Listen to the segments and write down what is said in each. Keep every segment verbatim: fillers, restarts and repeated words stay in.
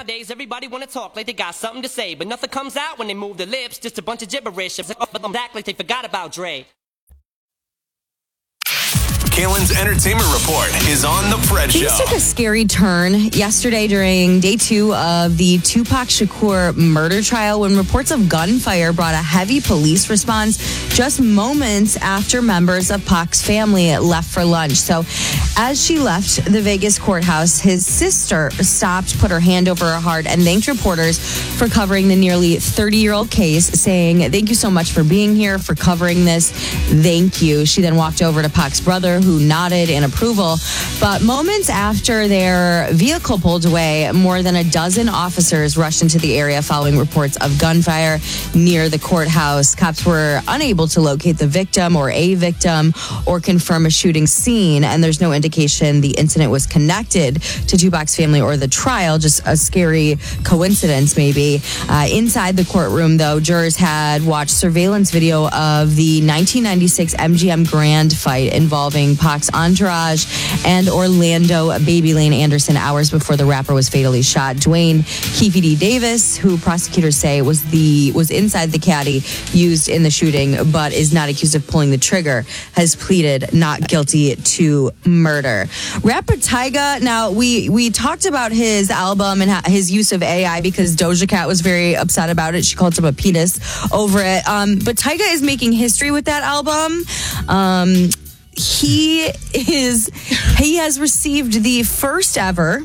Nowadays, everybody wanna talk like they got something to say, but nothing comes out when they move their lips. Just a bunch of gibberish. But them act like they forgot about Dre. Kaylin's entertainment report is on The Fred Show. Things took a scary turn yesterday during day two of the Tupac Shakur murder trial when reports of gunfire brought a heavy police response just moments after members of Pac's family left for lunch. So as she left the Vegas courthouse, his sister stopped, put her hand over her heart, and thanked reporters for covering the nearly thirty-year-old case, saying, "Thank you so much for being here, for covering this. Thank you." She then walked over to Pac's brother, who nodded in approval. But moments after their vehicle pulled away, more than a dozen officers rushed into the area following reports of gunfire near the courthouse. Cops were unable to locate the victim or a victim or confirm a shooting scene, and there's no indication the incident was connected to Tupac's family or the trial, just a scary coincidence maybe. Uh, inside the courtroom, though, jurors had watched surveillance video of the nineteen ninety-six M G M Grand fight involving Pac's entourage and Orlando Baby Lane Anderson hours before the rapper was fatally shot. Dwayne Keefe D. Davis, who prosecutors say was the was inside the caddy used in the shooting, but is not accused of pulling the trigger, has pleaded not guilty to murder. Rapper Tyga, now we we talked about his album and his use of A I because Doja Cat was very upset about it. She called him a penis over it. Um, but Tyga is making history with that album. Um, He is, he has received the first ever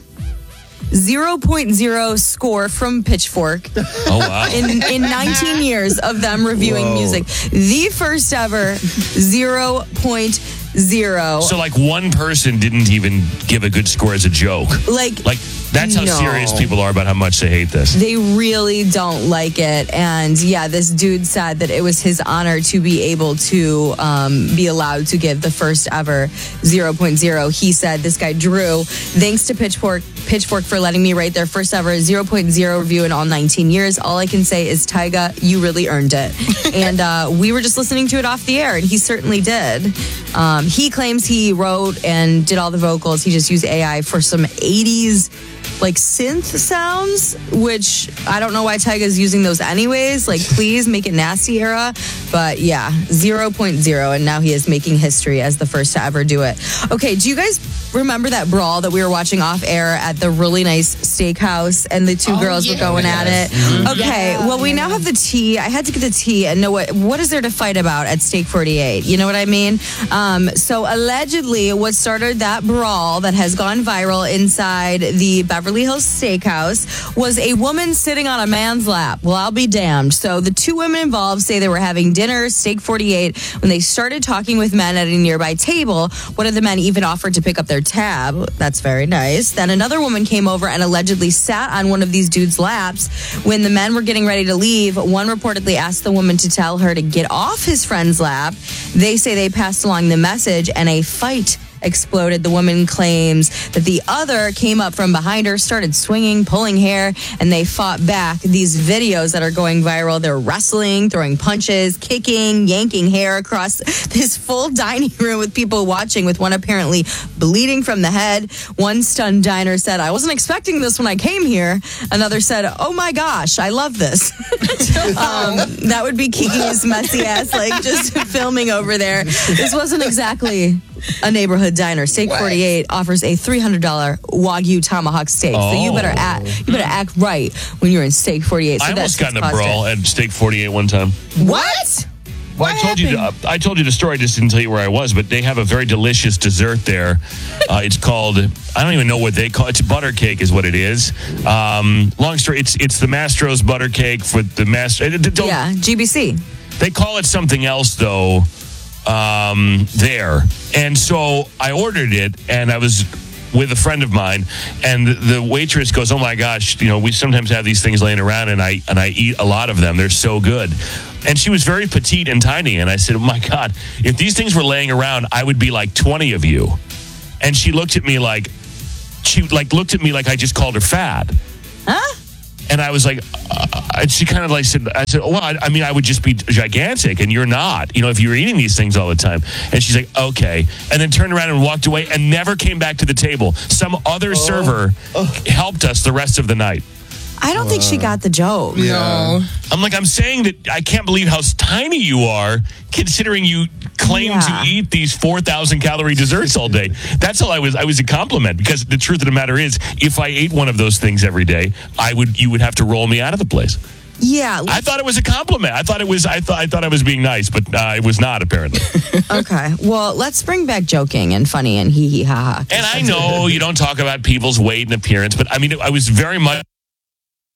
zero point zero score from Pitchfork. Oh, wow. In, in nineteen years of them reviewing Whoa. music. The first ever zero point zero. So, like, one person didn't even give a good score as a joke. Like, like that's how no. serious people are about how much they hate this. They really don't like it. And yeah, this dude said that it was his honor to be able to um, be allowed to give the first ever zero point zero. He said, this guy Drew, thanks to Pitchfork Pitchfork for letting me write their first ever zero point zero review in all nineteen years. All I can say is, Tyga, you really earned it. And uh, we were just listening to it off the air, and he certainly did. Um, he claims he wrote and did all the vocals. He just used A I for some eighties like synth sounds, which I don't know why Tyga's using those anyways. Like, please make it nasty era. But yeah, zero point zero, and now he is making history as the first to ever do it. Okay, do you guys remember that brawl that we were watching off air at the really nice steakhouse and the two oh, girls yeah. were going yes. at it? Mm-hmm. Okay, yeah. well, we now have the tea. I had to get the tea and know what what is there to fight about at Steak forty-eight. You know what I mean? Um, so allegedly, what started that brawl that has gone viral inside the Beverly Hills Steakhouse was a woman sitting on a man's lap. Well, I'll be damned. So the two women involved say they were having dinner, Steak forty-eight, when they started talking with men at a nearby table. One of the men even offered to pick up their tab. That's very nice. Then another woman came over and allegedly sat on one of these dudes' laps. When the men were getting ready to leave, one reportedly asked the woman to tell her to get off his friend's lap. They say they passed along the message, and a fight exploded. The woman claims that the other came up from behind her, started swinging, pulling hair, and they fought back. These videos that are going viral, they're wrestling, throwing punches, kicking, yanking hair across this full dining room with people watching, with one apparently bleeding from the head. One stunned diner said, "I wasn't expecting this when I came here." Another said, "Oh my gosh, I love this." um, that would be Kiki's messy ass, like just filming over there. This wasn't exactly a neighborhood diner. Steak what? forty-eight offers a three hundred dollars Wagyu tomahawk steak. Oh. So you better act you better act right when you're in Steak forty-eight. So I almost that's got in a brawl at Steak forty-eight one time. What? Well, I told you. To, uh, I told you the story. I just didn't tell you where I was. But they have a very delicious dessert there. Uh, it's called. I don't even know what they call it. It's butter cake, is what it is. Um, long story. It's it's the Mastro's butter cake for the master. Yeah, G B C. They call it something else though. Um, there, and so I ordered it, and I was with a friend of mine, and the waitress goes, "Oh my gosh, you know, we sometimes have these things laying around, and I and I eat a lot of them. They're so good." And she was very petite and tiny, and I said, "Oh my God, if these things were laying around, I would be like twenty of you." And she looked at me like she like looked at me like I just called her fat. Huh? And I was like, uh, and she kind of like said, I said, well, I, I mean, I would just be gigantic, and you're not, you know, if you were eating these things all the time. And she's like, okay. And then turned around and walked away and never came back to the table. Some other oh. server oh. helped us the rest of the night. I don't think she got the joke. Yeah. I'm like, I'm saying that I can't believe how tiny you are, considering you claim Yeah. to eat these four thousand calorie desserts all day. That's all I was. I was a compliment, because the truth of the matter is, if I ate one of those things every day, I would. You would have to roll me out of the place. Yeah. I thought it was a compliment. I thought it was. I thought. I thought I was being nice, but uh, it was not, apparently. Okay. Well, let's bring back joking and funny and hee hee ha ha. And I know you don't talk about people's weight and appearance, but I mean, I was very much